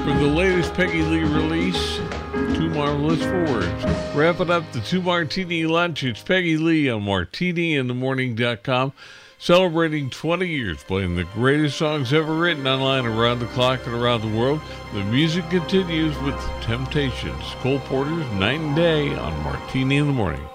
For the latest Peggy Lee release, Too Marvelous for Words. Wrapping up the Two Martini Lunch, it's Peggy Lee on martiniinthemorning.com, celebrating 20 years playing the greatest songs ever written online around the clock and around the world. The music continues with Temptations, Cole Porter's Night and Day on Martini in the Morning.